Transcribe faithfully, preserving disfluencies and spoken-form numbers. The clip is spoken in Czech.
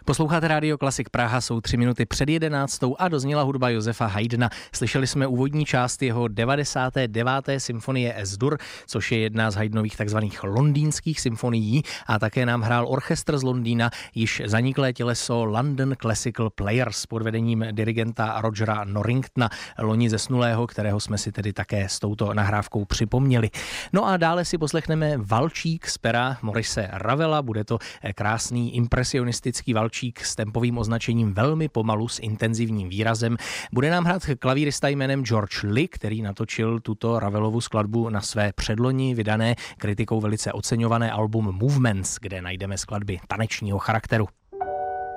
Posloucháte Rádio Klasik Praha, jsou tři minuty před jedenáctou a dozněla hudba Josefa Haydna. Slyšeli jsme úvodní část jeho devadesáté deváté symfonie Es-Dur, což je jedna z Haydnových takzvaných londýnských symfonií, a také nám hrál orchestr z Londýna, již zaniklé těleso London Classical Players pod vedením dirigenta Rogera Norringtona, loni zesnulého, kterého jsme si tedy také s touto nahrávkou připomněli. No a dále si poslechneme valčík z pera Maurice Ravela, bude to krásný impresionistický valčík s tempovým označením velmi pomalu s intenzivním výrazem. Bude nám hrát klavírista jménem George Lee, který natočil tuto Ravelovu skladbu na své předloni vydané kritikou velice oceňované album Movements, kde najdeme skladby tanečního charakteru.